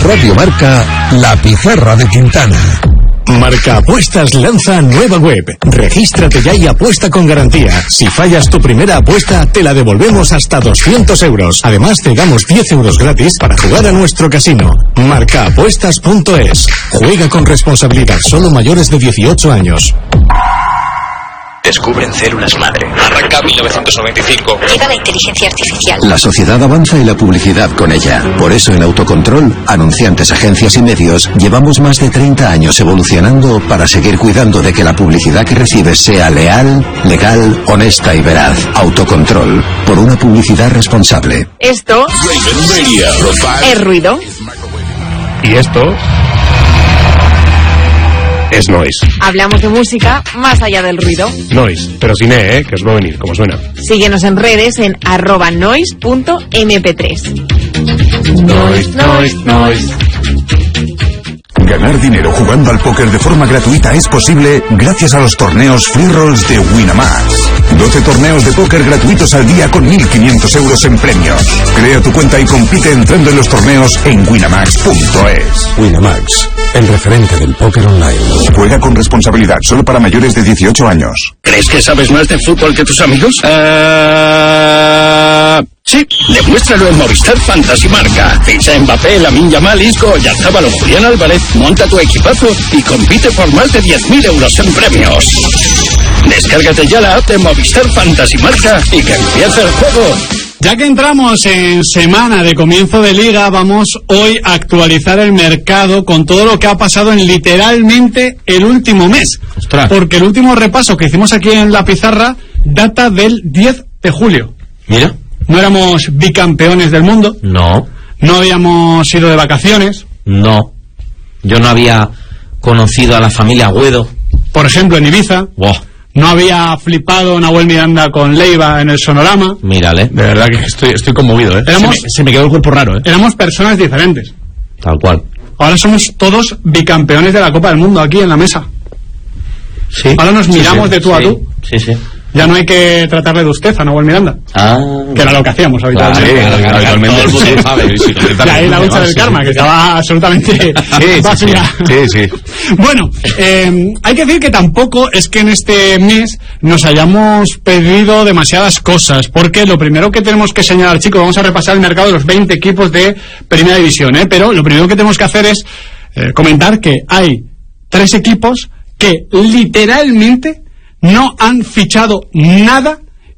Radio Marca, La Pizarra de Quintana. Marca Apuestas lanza nueva web. Regístrate ya y apuesta con garantía. Si fallas tu primera apuesta, te la devolvemos hasta 200 euros. Además, te damos 10 euros gratis para jugar a nuestro casino. Marcaapuestas.es. Juega con responsabilidad. Solo mayores de 18 años. Descubren células madre. Arranca 1995. Llega la inteligencia artificial. La sociedad avanza y la publicidad con ella. Por eso en Autocontrol, anunciantes, agencias y medios, llevamos más de 30 años evolucionando para seguir cuidando de que la publicidad que recibes sea leal, legal, honesta y veraz. Autocontrol, por una publicidad responsable. Esto es ruido. Y esto es noise. Hablamos de música más allá del ruido. Noise, pero sin que os va a venir, como suena. Síguenos en redes en @noise.mp3. Noise. Ganar dinero jugando al póker de forma gratuita es posible gracias a los torneos Free Rolls de Winamax. 12 torneos de póker gratuitos al día con 1.500 euros en premios. Crea tu cuenta y compite entrando en los torneos en winamax.es. Winamax, el referente del póker online. Juega con responsabilidad, solo para mayores de 18 años. ¿Crees que sabes más de fútbol que tus amigos? Sí, demuéstralo en Movistar Fantasy Marca. Ficha Mbappé, Lamine Yamal, Isco, Oyarzabal o Julián Álvarez, monta tu equipazo y compite por más de 10.000 euros en premios. Descárgate ya la app de Movistar Fantasy Marca y que empiece el juego. Ya que entramos en semana de comienzo de liga, vamos hoy a actualizar el mercado con todo lo que ha pasado en literalmente el último mes. ¡Ostras! Porque el último repaso que hicimos aquí en La Pizarra data del 10 de julio. Mira. No éramos bicampeones del mundo. No. No habíamos ido de vacaciones. No. Yo no había conocido a la familia Agüedo. Por ejemplo, en Ibiza. Wow. No había flipado Nahuel Miranda con Leiva en el Sonorama. Mírale. De verdad que estoy conmovido, se me quedó el cuerpo raro, Éramos personas diferentes. Tal cual. Ahora somos todos bicampeones de la Copa del Mundo aquí en la mesa. Sí. Ahora nos miramos de tú a tú. Sí. Ya no hay que tratarle de usted a Nahuel Miranda. Que era lo que hacíamos habitualmente. Habitualmente. Todo el mundo sabe. Y ahí la lucha del karma, que estaba absolutamente vacía. Sí. Bueno, hay que decir que tampoco es que en este mes nos hayamos perdido demasiadas cosas, porque lo primero que tenemos que señalar, chicos, vamos a repasar el mercado de los 20 equipos de Primera División, pero lo primero que tenemos que hacer es comentar que hay 3 equipos que literalmente no han fichado nada